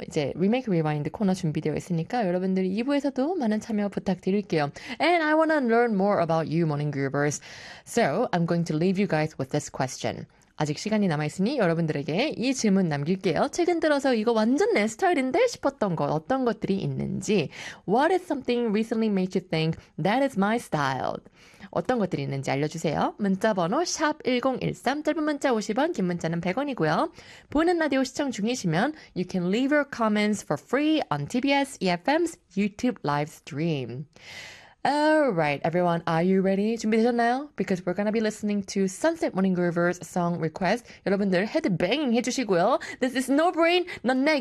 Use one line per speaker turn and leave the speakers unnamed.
이제 리메이크 리와인드 코너 준비되어 있으니까 여러분들이 2부에서도 많은 참여 부탁드릴게요. And I want to learn more about you, morning groovers. So I'm going to leave you guys with this question. 아직 시간이 남아있으니 여러분들에게 이 질문 남길게요. 최근 들어서 이거 완전 내 스타일인데 싶었던 것, 어떤 것들이 있는지. What is something recently made you think that is my style? 어떤 것들이 있는지 알려주세요. 문자번호 샵1013, 짧은 문자 50원, 긴 문자는 100원이고요. 보는 라디오 시청 중이시면 you can leave your comments for free on TBS EFM's YouTube live stream. Alright, everyone, are you ready? 준비되셨나요? Because we're gonna be listening to Sunset Morning Groover's song request. 여러분들 헤드뱅잉 해주시고요. This is No Brain, 넌 내